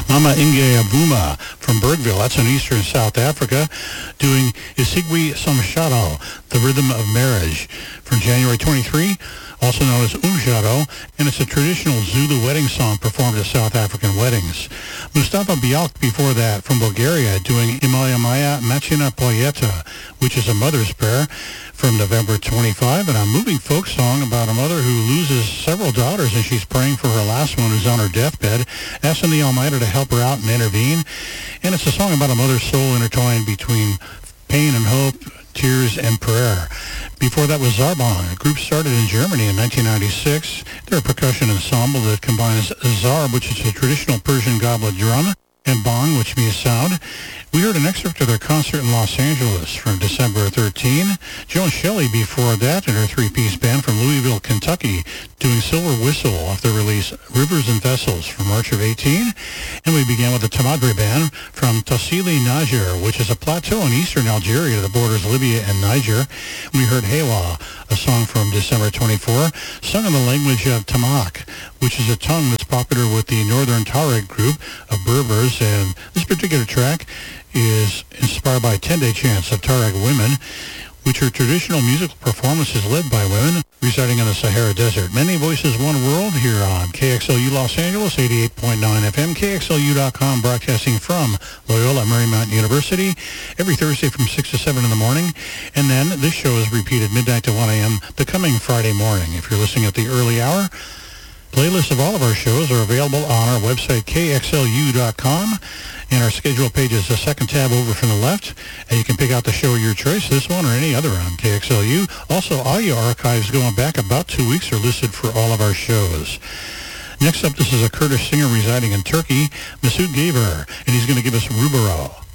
Mama Inge Abuma from Bergville, that's in eastern South Africa, doing Isigwi Somshado, the Rhythm of Marriage, from January 23, also known as Umshado, and it's a traditional Zulu wedding song performed at South African weddings. Mustafa Bialk before that from Bulgaria, doing Imaya Maya Machina Poyeta, which is a mother's prayer, from November 25, and a moving folk song about a mother who loses several daughters, and she's praying for her last one who's on her deathbed, asking the Almighty to help her out and intervene. And it's a song about a mother's soul intertwined between pain and hope, tears and prayer. Before that was Zarbon, a group started in Germany in 1996. They're a percussion ensemble that combines zarb, which is a traditional Persian goblet drum, and bong, which means sound. We heard an excerpt of their concert in Los Angeles from December 13. Joan Shelley before that, and her three-piece band from Louisville, Kentucky, doing Silver Whistle off their release Rivers and Vessels from March of 18. And we began with the Tamadri band from Tassili, Niger, which is a plateau in eastern Algeria that borders Libya and Niger. We heard Hewa, a song from December 24, sung in the language of Tamak, which is a tongue that's popular with the Northern Tuareg group of Berbers, and this particular track is inspired by 10-day chants of Tuareg women, which are traditional musical performances led by women residing in the Sahara Desert. Many voices, one world here on KXLU Los Angeles, 88.9 FM, KXLU.com, broadcasting from Loyola Marymount University every Thursday from 6 to 7 in the morning. And then this show is repeated midnight to 1 a.m. the coming Friday morning. If you're listening at the early hour, playlists of all of our shows are available on our website, KXLU.com. And our schedule page is the second tab over from the left, and you can pick out the show of your choice, this one or any other on KXLU. Also, audio archives going back about 2 weeks are listed for all of our shows. Next up, this is a Kurdish singer residing in Turkey, Masoud Gaver, and he's going to give us Rubaro.